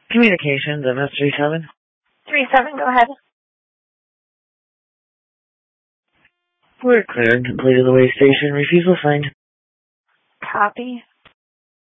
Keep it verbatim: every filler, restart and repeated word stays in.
Communications, M S three seven. Three seven, go ahead. We're clear and completed the way station. Refusal signed. Copy.